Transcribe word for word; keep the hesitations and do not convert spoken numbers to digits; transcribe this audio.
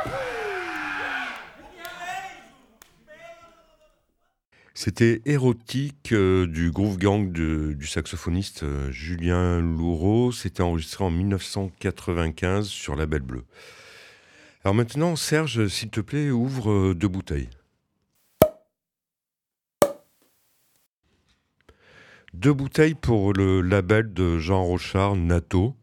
C'était Érotique euh, du Groove Gang de- du saxophoniste euh, Julien Louraud. C'était enregistré en mille neuf cent quatre-vingt-quinze sur Label Bleu. Alors maintenant, Serge, s'il te plaît, ouvre euh, deux bouteilles. Deux bouteilles pour le label de Jean Rochard, Nato.